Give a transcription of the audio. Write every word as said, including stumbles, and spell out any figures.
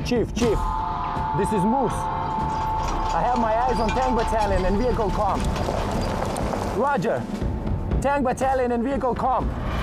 Chief, Chief, this is Moose. I have my eyes on Tank Battalion and vehicle comm. Roger. Tank Battalion and vehicle comm.